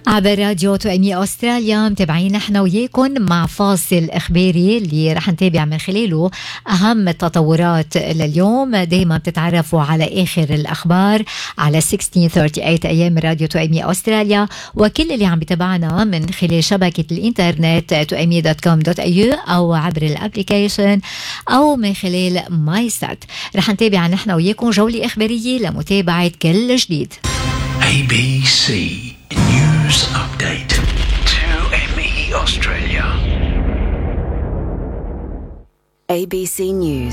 عبر راديو توأمي أستراليا متابعين نحن وياكم مع فاصل إخباري اللي رح نتابع من خلاله أهم التطورات لليوم. دايما بتتعرفوا على آخر الأخبار على 1638 أيام راديو توأمي أستراليا، وكل اللي عم بيتابعنا من خلال شبكة الإنترنت toami.com.au أو عبر الابليكيشن أو من خلال ماي سات. رح نتابع نحن وياكم جولة إخبارية لمتابعة كل جديد. ABC News Update to ME Australia. ABC News.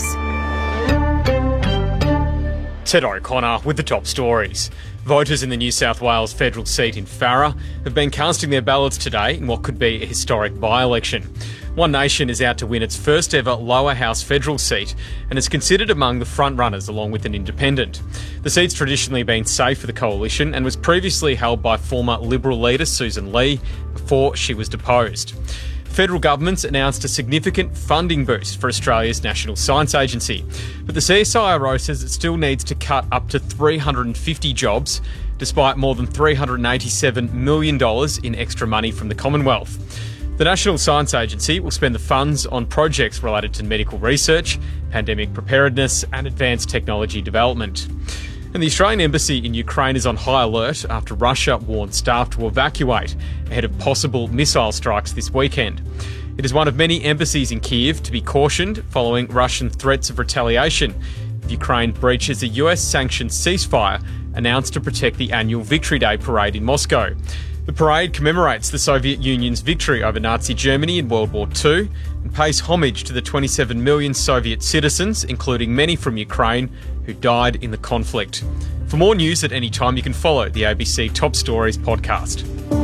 Ted O'Connor with the top stories. Voters in the New South Wales federal seat in Farrer have been casting their ballots today in what could be a historic by-election. One Nation is out to win its first ever lower house federal seat and is considered among the front-runners along with an independent. The seat's traditionally been safe for the coalition and was previously held by former Liberal leader Susan Lee before she was deposed. Federal government's announced a significant funding boost for Australia's National Science Agency, but the CSIRO says it still needs to cut up to 350 jobs, despite more than $387 million in extra money from the Commonwealth. The National Science Agency will spend the funds on projects related to medical research, pandemic preparedness and advanced technology development. And the Australian Embassy in Ukraine is on high alert after Russia warned staff to evacuate ahead of possible missile strikes this weekend. It is one of many embassies in Kyiv to be cautioned following Russian threats of retaliation if Ukraine breaches a US-sanctioned ceasefire announced to protect the annual Victory Day parade in Moscow. The parade commemorates the Soviet Union's victory over Nazi Germany in World War II and pays homage to the 27 million Soviet citizens, including many from Ukraine, who died in the conflict. For more news at any time, you can follow the ABC Top Stories podcast.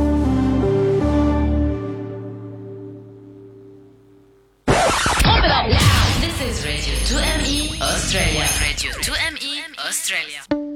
Pump it up loud. This is Radio 2ME Australia. Radio 2ME Australia.